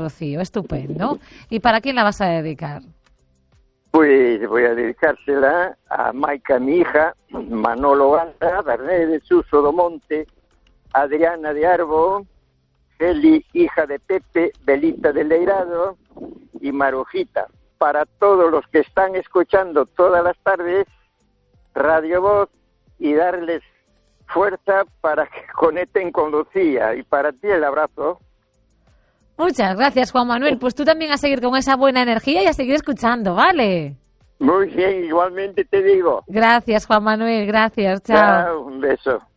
Rocío, estupendo. ¿Y para quién la vas a dedicar? Pues voy a dedicársela a Maica, mi hija, Manolo Ganda, Berné de Suso do Monte, Adriana de Arbo, Feli, hija de Pepe, Belita de Leirado y Marujita. Para todos los que están escuchando todas las tardes Radio Voz y darles fuerza para que conecten con Lucía. Y para ti el abrazo. Muchas gracias, Juan Manuel. Pues tú también a seguir con esa buena energía y a seguir escuchando, ¿vale? Muy bien, igualmente te digo. Gracias, Juan Manuel, gracias, chao. Un beso.